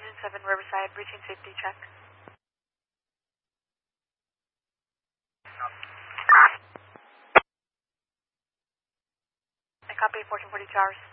Engine 7 Riverside, reaching safety check. I copy 1442 hours.